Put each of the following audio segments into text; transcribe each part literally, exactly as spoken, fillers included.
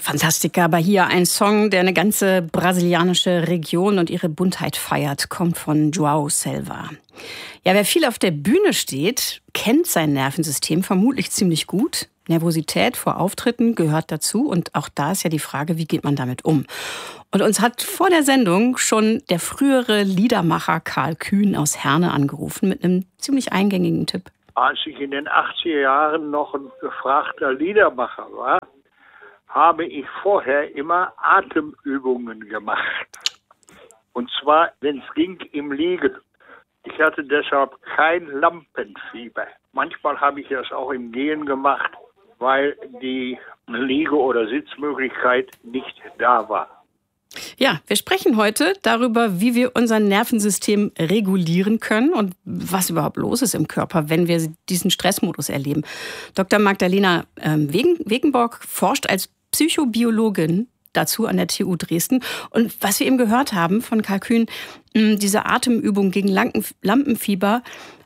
Fantastica Bahia, ein Song, der eine ganze brasilianische Region und ihre Buntheit feiert, kommt von João Selva. Ja, wer viel auf der Bühne steht, kennt sein Nervensystem vermutlich ziemlich gut. Nervosität vor Auftritten gehört dazu und auch da ist ja die Frage, wie geht man damit um? Und uns hat vor der Sendung schon der frühere Liedermacher Karl Kühn aus Herne angerufen mit einem ziemlich eingängigen Tipp. Als ich in den achtziger Jahren noch ein gefragter Liedermacher war, habe ich vorher immer Atemübungen gemacht. Und zwar, wenn es ging, im Liegen. Ich hatte deshalb kein Lampenfieber. Manchmal habe ich das auch im Gehen gemacht, weil die Liege- oder Sitzmöglichkeit nicht da war. Ja, wir sprechen heute darüber, wie wir unser Nervensystem regulieren können und was überhaupt los ist im Körper, wenn wir diesen Stressmodus erleben. Doktor Magdalena ähm, Wegenborg forscht als Psychobiologin dazu an der T U Dresden. Und was wir eben gehört haben von Karl Kühn, diese Atemübung gegen Lampenfieber,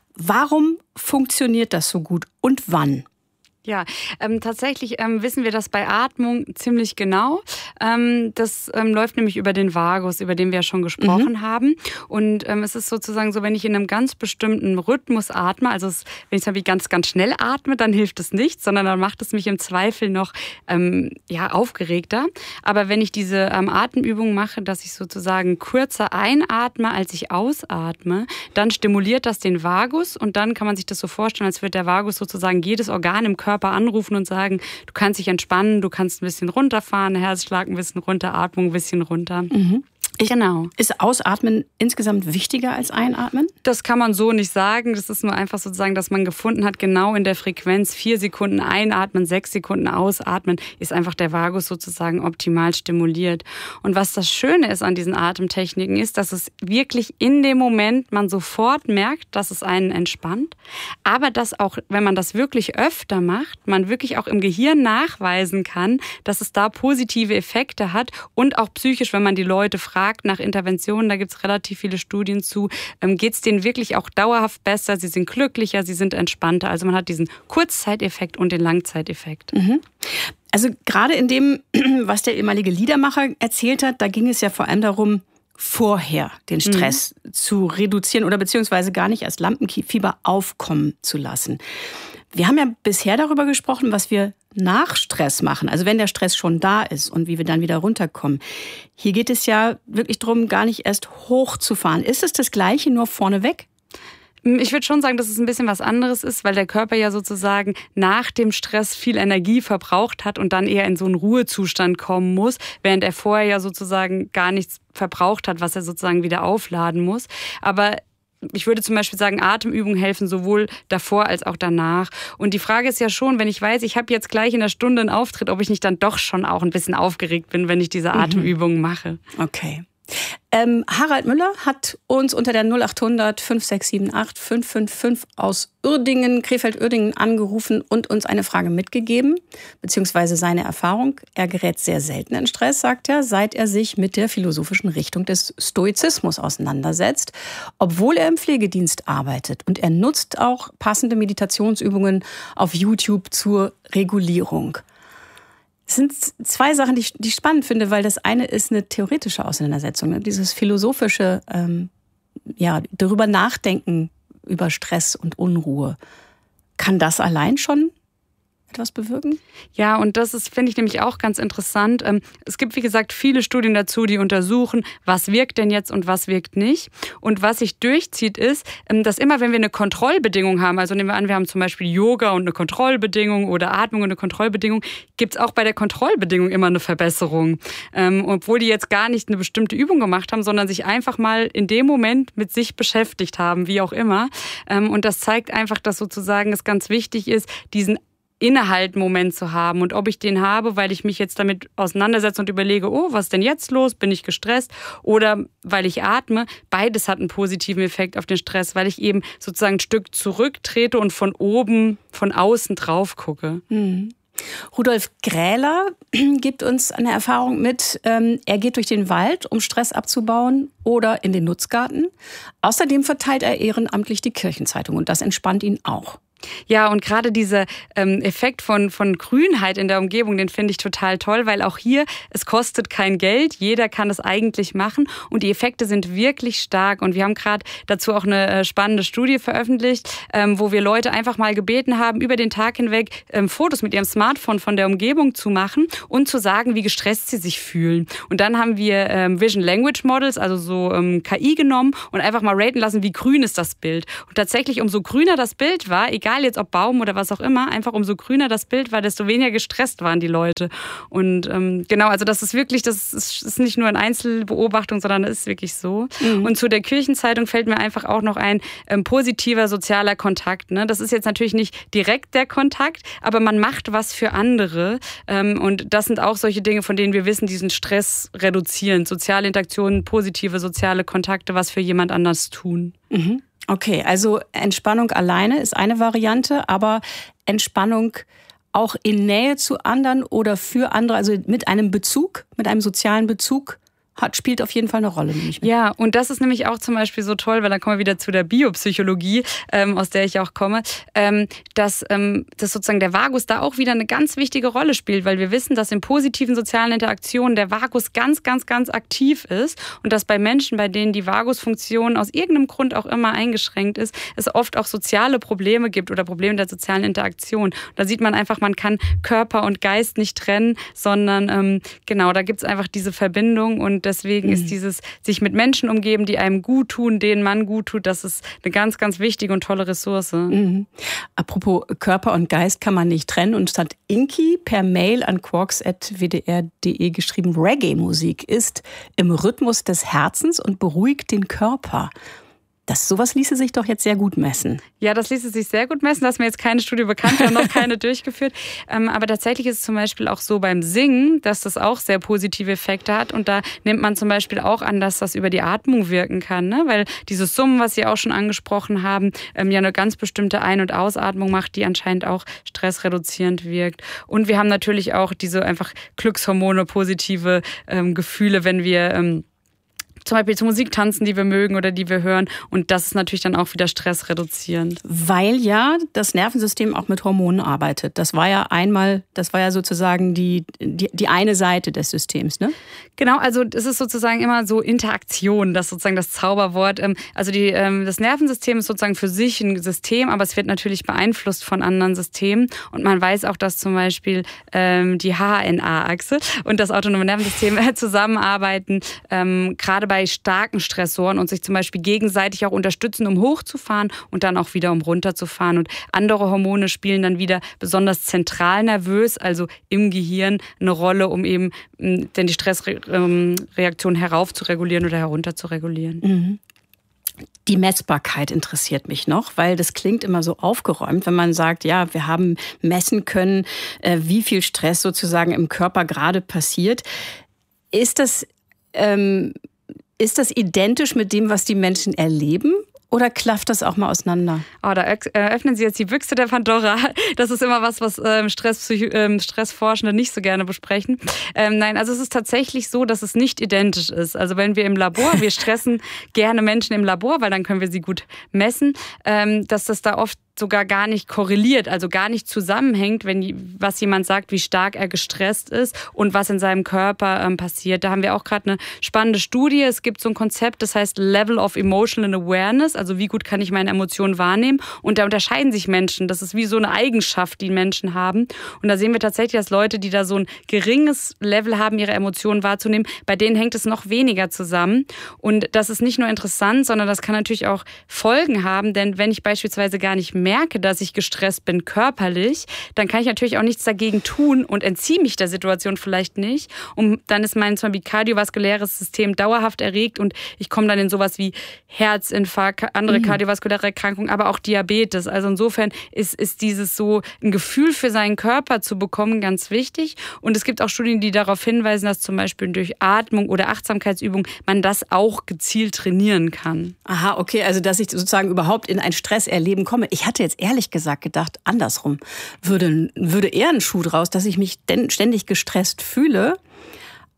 warum funktioniert das so gut und wann? Ja, ähm, tatsächlich ähm, wissen wir das bei Atmung ziemlich genau. Ähm, das ähm, läuft nämlich über den Vagus, über den wir ja schon gesprochen mhm. haben. Und ähm, es ist sozusagen so, wenn ich in einem ganz bestimmten Rhythmus atme, also es, wenn ich zum Beispiel ganz, ganz schnell atme, dann hilft es nicht, sondern dann macht es mich im Zweifel noch ähm, ja, aufgeregter. Aber wenn ich diese ähm, Atemübung mache, dass ich sozusagen kürzer einatme, als ich ausatme, dann stimuliert das den Vagus und dann kann man sich das so vorstellen, als würde der Vagus sozusagen jedes Organ im Körper Körper anrufen und sagen, du kannst dich entspannen, du kannst ein bisschen runterfahren, Herzschlag ein bisschen runter, Atmung ein bisschen runter. Mhm. Genau. Ist Ausatmen insgesamt wichtiger als Einatmen? Das kann man so nicht sagen. Das ist nur einfach sozusagen, dass man gefunden hat, genau in der Frequenz vier Sekunden einatmen, sechs Sekunden ausatmen, ist einfach der Vagus sozusagen optimal stimuliert. Und was das Schöne ist an diesen Atemtechniken ist, dass es wirklich in dem Moment man sofort merkt, dass es einen entspannt. Aber dass auch, wenn man das wirklich öfter macht, man wirklich auch im Gehirn nachweisen kann, dass es da positive Effekte hat und auch psychisch, wenn man die Leute fragt, nach Interventionen, da gibt es relativ viele Studien zu, ähm, geht es denen wirklich auch dauerhaft besser, sie sind glücklicher, sie sind entspannter. Also man hat diesen Kurzzeiteffekt und den Langzeiteffekt. Mhm. Also gerade in dem, was der ehemalige Liedermacher erzählt hat, da ging es ja vor allem darum, vorher den Stress mhm. zu reduzieren oder beziehungsweise gar nicht erst Lampenfieber aufkommen zu lassen. Wir haben ja bisher darüber gesprochen, was wir nach Stress machen, also wenn der Stress schon da ist und wie wir dann wieder runterkommen. Hier geht es ja wirklich darum, gar nicht erst hochzufahren. Ist es das Gleiche, nur vorneweg? Ich würde schon sagen, dass es ein bisschen was anderes ist, weil der Körper ja sozusagen nach dem Stress viel Energie verbraucht hat und dann eher in so einen Ruhezustand kommen muss, während er vorher ja sozusagen gar nichts verbraucht hat, was er sozusagen wieder aufladen muss. Aber ich würde zum Beispiel sagen, Atemübungen helfen sowohl davor als auch danach. Und die Frage ist ja schon, wenn ich weiß, ich habe jetzt gleich in einer Stunde einen Auftritt, ob ich nicht dann doch schon auch ein bisschen aufgeregt bin, wenn ich diese Atemübungen mache. Okay. Ähm, Harald Müller hat uns unter der null achthundert fünf sechs sieben acht fünf fünf fünf aus Uerdingen, Krefeld-Uerdingen angerufen und uns eine Frage mitgegeben, beziehungsweise seine Erfahrung. Er gerät sehr selten in Stress, sagt er, seit er sich mit der philosophischen Richtung des Stoizismus auseinandersetzt, obwohl er im Pflegedienst arbeitet. Und er nutzt auch passende Meditationsübungen auf YouTube zur Regulierung. Es sind zwei Sachen, die ich spannend finde, weil das eine ist eine theoretische Auseinandersetzung, dieses philosophische, ähm, ja, darüber nachdenken über Stress und Unruhe. Kann das allein schon etwas bewirken? Ja, und das ist, finde ich, nämlich auch ganz interessant. Es gibt, wie gesagt, viele Studien dazu, die untersuchen, was wirkt denn jetzt und was wirkt nicht. Und was sich durchzieht, ist, dass immer, wenn wir eine Kontrollbedingung haben, also nehmen wir an, wir haben zum Beispiel Yoga und eine Kontrollbedingung oder Atmung und eine Kontrollbedingung, gibt es auch bei der Kontrollbedingung immer eine Verbesserung. Ähm, obwohl die jetzt gar nicht eine bestimmte Übung gemacht haben, sondern sich einfach mal in dem Moment mit sich beschäftigt haben, wie auch immer. Ähm, und das zeigt einfach, dass sozusagen es ganz wichtig ist, diesen Innehalten-Moment zu haben und ob ich den habe, weil ich mich jetzt damit auseinandersetze und überlege, oh, was ist denn jetzt los? Bin ich gestresst? Oder weil ich atme. Beides hat einen positiven Effekt auf den Stress, weil ich eben sozusagen ein Stück zurücktrete und von oben, von außen drauf gucke. Mhm. Rudolf Gräler gibt uns eine Erfahrung mit. Er geht durch den Wald, um Stress abzubauen oder in den Nutzgarten. Außerdem verteilt er ehrenamtlich die Kirchenzeitung und das entspannt ihn auch. Ja, und gerade dieser ähm, Effekt von, von Grünheit in der Umgebung, den finde ich total toll, weil auch hier, es kostet kein Geld, jeder kann es eigentlich machen und die Effekte sind wirklich stark. Und wir haben gerade dazu auch eine äh, spannende Studie veröffentlicht, ähm, wo wir Leute einfach mal gebeten haben, über den Tag hinweg ähm, Fotos mit ihrem Smartphone von der Umgebung zu machen und zu sagen, wie gestresst sie sich fühlen. Und dann haben wir ähm, Vision Language Models, also so ähm, K I genommen und einfach mal raten lassen, wie grün ist das Bild. Und tatsächlich, umso grüner das Bild war, egal jetzt ob Baum oder was auch immer, einfach umso grüner das Bild war, desto weniger gestresst waren die Leute. Und ähm, genau, also das ist wirklich, das ist, ist nicht nur eine Einzelbeobachtung, sondern das ist wirklich so. Mhm. Und zu der Kirchenzeitung fällt mir einfach auch noch ein ähm, positiver sozialer Kontakt. Ne? Das ist jetzt natürlich nicht direkt der Kontakt, aber man macht was für andere. Ähm, und das sind auch solche Dinge, von denen wir wissen, diesen Stress reduzieren. Soziale Interaktionen, positive soziale Kontakte, was für jemand anders tun. Mhm. Okay, also Entspannung alleine ist eine Variante, aber Entspannung auch in Nähe zu anderen oder für andere, also mit einem Bezug, mit einem sozialen Bezug, hat, spielt auf jeden Fall eine Rolle. Nämlich ja, und das ist nämlich auch zum Beispiel so toll, weil dann kommen wir wieder zu der Biopsychologie, ähm, aus der ich auch komme, ähm, dass, ähm, dass sozusagen der Vagus da auch wieder eine ganz wichtige Rolle spielt, weil wir wissen, dass in positiven sozialen Interaktionen der Vagus ganz, ganz, ganz aktiv ist und dass bei Menschen, bei denen die Vagusfunktion aus irgendeinem Grund auch immer eingeschränkt ist, es oft auch soziale Probleme gibt oder Probleme der sozialen Interaktion. Da sieht man einfach, man kann Körper und Geist nicht trennen, sondern ähm, genau, da gibt es einfach diese Verbindung und deswegen mhm. ist dieses sich mit Menschen umgeben, die einem gut tun, denen man gut tut, das ist eine ganz, ganz wichtige und tolle Ressource. Mhm. Apropos Körper und Geist kann man nicht trennen und es hat Inki per Mail an quarks at w d r punkt d e geschrieben, Reggae-Musik ist im Rhythmus des Herzens und beruhigt den Körper. Das, sowas ließe sich doch jetzt sehr gut messen. Ja, das ließe sich sehr gut messen. Da ist mir jetzt keine Studie bekannt und noch keine durchgeführt. Ähm, aber tatsächlich ist es zum Beispiel auch so beim Singen, dass das auch sehr positive Effekte hat. Und da nimmt man zum Beispiel auch an, dass das über die Atmung wirken kann. Ne? Weil dieses Summen, was Sie auch schon angesprochen haben, ähm, ja eine ganz bestimmte Ein- und Ausatmung macht, die anscheinend auch stressreduzierend wirkt. Und wir haben natürlich auch diese einfach Glückshormone, positive ähm, Gefühle, wenn wir Ähm, zum Beispiel zur Musik tanzen, die wir mögen oder die wir hören. Und das ist natürlich dann auch wieder stressreduzierend. Weil ja das Nervensystem auch mit Hormonen arbeitet. Das war ja einmal, das war ja sozusagen die, die, die eine Seite des Systems, ne? Genau, also es ist sozusagen immer so Interaktion, das ist sozusagen das Zauberwort. Also die, das Nervensystem ist sozusagen für sich ein System, aber es wird natürlich beeinflusst von anderen Systemen. Und man weiß auch, dass zum Beispiel ähm, die H N A-Achse und das autonome Nervensystem zusammenarbeiten, ähm, gerade bei starken Stressoren und sich zum Beispiel gegenseitig auch unterstützen, um hochzufahren und dann auch wieder um runterzufahren. Und andere Hormone spielen dann wieder besonders zentral nervös, also im Gehirn, eine Rolle, um eben denn die Stressreaktion heraufzuregulieren oder herunterzuregulieren. Mhm. Die Messbarkeit interessiert mich noch, weil das klingt immer so aufgeräumt, wenn man sagt, ja, wir haben messen können, wie viel Stress sozusagen im Körper gerade passiert. Ist das ähm, Ist das identisch mit dem, was die Menschen erleben? Oder klafft das auch mal auseinander? Oh, da öffnen Sie jetzt die Büchse der Pandora. Das ist immer was, was ähm, Stress, ähm, Stressforschende nicht so gerne besprechen. Ähm, nein, also es ist tatsächlich so, dass es nicht identisch ist. Also wenn wir im Labor, wir stressen gerne Menschen im Labor, weil dann können wir sie gut messen, ähm, dass das da oft sogar gar nicht korreliert, also gar nicht zusammenhängt, wenn was jemand sagt, wie stark er gestresst ist und was in seinem Körper ähm, passiert. Da haben wir auch gerade eine spannende Studie. Es gibt so ein Konzept, das heißt Level of Emotional Awareness, also wie gut kann ich meine Emotionen wahrnehmen. Und da unterscheiden sich Menschen. Das ist wie so eine Eigenschaft, die Menschen haben. Und da sehen wir tatsächlich, dass Leute, die da so ein geringes Level haben, ihre Emotionen wahrzunehmen, bei denen hängt es noch weniger zusammen. Und das ist nicht nur interessant, sondern das kann natürlich auch Folgen haben, denn wenn ich beispielsweise gar nicht merke, dass ich gestresst bin körperlich, dann kann ich natürlich auch nichts dagegen tun und entziehe mich der Situation vielleicht nicht. Und dann ist mein zum Beispiel kardiovaskuläres System dauerhaft erregt und ich komme dann in sowas wie Herzinfarkt, andere mhm. kardiovaskuläre Erkrankungen, aber auch Diabetes. Also insofern ist, ist dieses so ein Gefühl für seinen Körper zu bekommen ganz wichtig. Und es gibt auch Studien, die darauf hinweisen, dass zum Beispiel durch Atmung oder Achtsamkeitsübung man das auch gezielt trainieren kann. Aha, okay, also dass ich sozusagen überhaupt in ein Stresserleben komme. Ich hatte jetzt ehrlich gesagt gedacht, andersrum. Würde, würde eher ein Schuh draus, dass ich mich ständig gestresst fühle.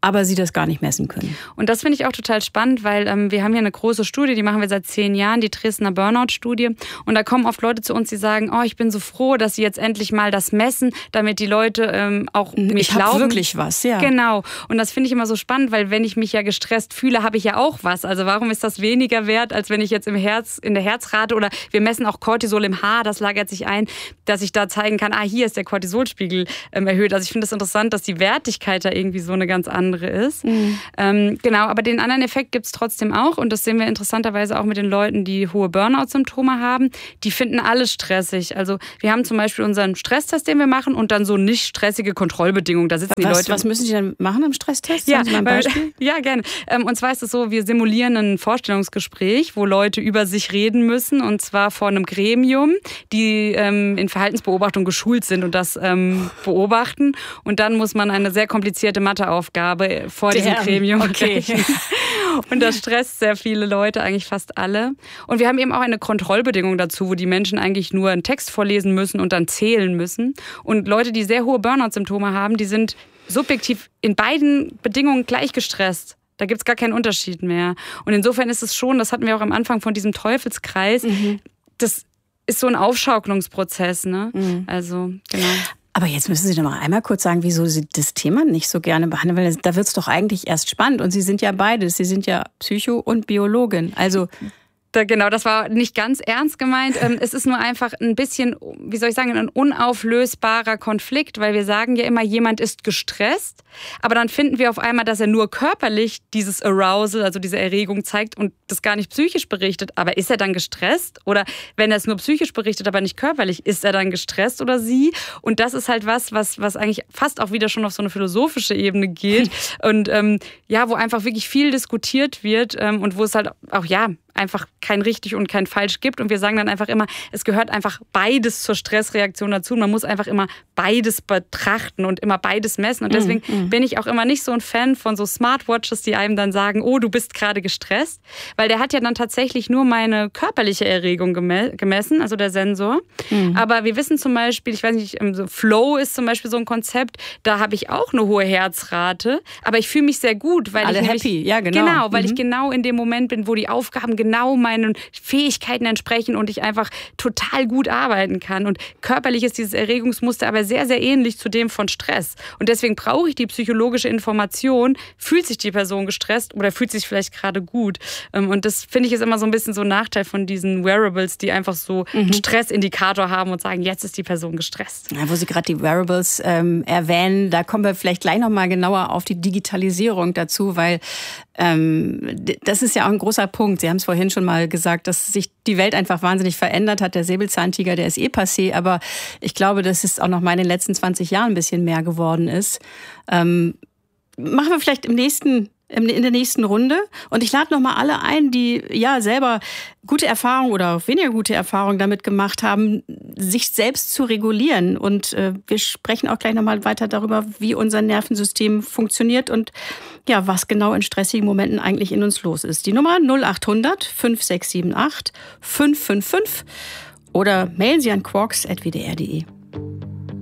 aber sie das gar nicht messen können. Und das finde ich auch total spannend, weil ähm, wir haben hier eine große Studie, die machen wir seit zehn Jahren, die Dresdner Burnout-Studie. Und da kommen oft Leute zu uns, die sagen, oh, ich bin so froh, dass sie jetzt endlich mal das messen, damit die Leute ähm, auch mir ich glauben. Ich habe wirklich was, ja. Genau. Und das finde ich immer so spannend, weil wenn ich mich ja gestresst fühle, habe ich ja auch was. Also warum ist das weniger wert, als wenn ich jetzt im Herz, in der Herzrate oder wir messen auch Cortisol im Haar, das lagert sich ein, dass ich da zeigen kann, ah, hier ist der Cortisolspiegel ähm, erhöht. Also ich finde es das interessant, dass die Wertigkeit da irgendwie so eine ganz andere ist. Mhm. Ähm, genau, aber den anderen Effekt gibt es trotzdem auch und das sehen wir interessanterweise auch mit den Leuten, die hohe Burnout-Symptome haben. Die finden alles stressig. Also wir haben zum Beispiel unseren Stresstest, den wir machen und dann so nicht stressige Kontrollbedingungen. Da sitzen die was, Leute. Was müssen Sie denn machen im Stresstest? Ja, Haben Sie mal ein Beispiel? Ja, gerne. Und zwar ist es so, wir simulieren ein Vorstellungsgespräch, wo Leute über sich reden müssen und zwar vor einem Gremium, die ähm, in Verhaltensbeobachtung geschult sind und das ähm, beobachten. Und dann muss man eine sehr komplizierte Matheaufgabe vor Damn. diesem Gremium okay. Und das stresst sehr viele Leute, eigentlich fast alle. Und wir haben eben auch eine Kontrollbedingung dazu, wo die Menschen eigentlich nur einen Text vorlesen müssen und dann zählen müssen. Und Leute, die sehr hohe Burnout-Symptome haben, die sind subjektiv in beiden Bedingungen gleich gestresst. Da gibt es gar keinen Unterschied mehr. Und insofern ist es schon, das hatten wir auch am Anfang von diesem Teufelskreis, mhm. das ist so ein Aufschaukelungsprozess, ne? Mhm. Also, genau. Aber jetzt müssen Sie doch mal einmal kurz sagen, wieso Sie das Thema nicht so gerne behandeln, weil da wird es doch eigentlich erst spannend. Und Sie sind ja beides. Sie sind ja Psycho- und Biologin. Also Da, genau, das war nicht ganz ernst gemeint. Es ist nur einfach ein bisschen, wie soll ich sagen, ein unauflösbarer Konflikt, weil wir sagen ja immer, jemand ist gestresst, aber dann finden wir auf einmal, dass er nur körperlich dieses Arousal, also diese Erregung zeigt und das gar nicht psychisch berichtet. Aber ist er dann gestresst? Oder wenn er es nur psychisch berichtet, aber nicht körperlich, ist er dann gestresst oder sie? Und das ist halt was, was, was eigentlich fast auch wieder schon auf so eine philosophische Ebene geht und ähm, ja, wo einfach wirklich viel diskutiert wird ähm, und wo es halt auch, ja, einfach kein richtig und kein falsch gibt. Und wir sagen dann einfach immer, es gehört einfach beides zur Stressreaktion dazu. Man muss einfach immer beides betrachten und immer beides messen. Und deswegen mm, mm. bin ich auch immer nicht so ein Fan von so Smartwatches, die einem dann sagen, oh, du bist gerade gestresst. Weil der hat ja dann tatsächlich nur meine körperliche Erregung gemessen, also der Sensor. Mm. Aber wir wissen zum Beispiel, ich weiß nicht, so Flow ist zum Beispiel so ein Konzept, da habe ich auch eine hohe Herzrate, aber ich fühle mich sehr gut. Weil Alle ich happy, nämlich, ja genau. Genau, weil mhm. ich genau in dem Moment bin, wo die Aufgaben genau meinen Fähigkeiten entsprechen und ich einfach total gut arbeiten kann. Und körperlich ist dieses Erregungsmuster aber sehr, sehr ähnlich zu dem von Stress. Und deswegen brauche ich die psychologische Information, fühlt sich die Person gestresst oder fühlt sich vielleicht gerade gut. Und das finde ich ist immer so ein bisschen so ein Nachteil von diesen Wearables, die einfach so einen mhm. Stressindikator haben und sagen, jetzt ist die Person gestresst. Ja, wo Sie gerade die Wearables ähm, erwähnen, da kommen wir vielleicht gleich nochmal genauer auf die Digitalisierung dazu, weil ähm, das ist ja auch ein großer Punkt. Sie haben es vorhin schon mal gesagt, dass sich die Welt einfach wahnsinnig verändert hat. Der Säbelzahntiger, der ist eh passé, aber ich glaube, dass es auch noch mal in den letzten zwanzig Jahren ein bisschen mehr geworden ist. Ähm, machen wir vielleicht im nächsten in der nächsten Runde. Und ich lade noch mal alle ein, die ja selber gute Erfahrungen oder auch weniger gute Erfahrungen damit gemacht haben, sich selbst zu regulieren. Und äh, wir sprechen auch gleich noch mal weiter darüber, wie unser Nervensystem funktioniert und ja, was genau in stressigen Momenten eigentlich in uns los ist. Die Nummer null acht hundert fünf sechs sieben acht fünf fünf fünf oder mailen Sie an quarks at w d r punkt d e.